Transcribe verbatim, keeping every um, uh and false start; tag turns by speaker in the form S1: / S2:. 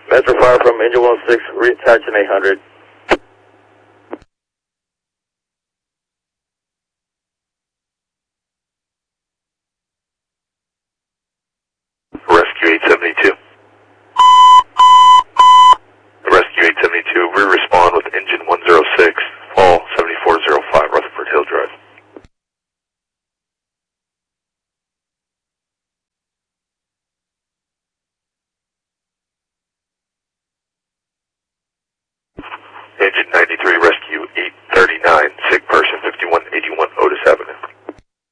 S1: Metro Fire from Engine one six, reattaching eight hundred.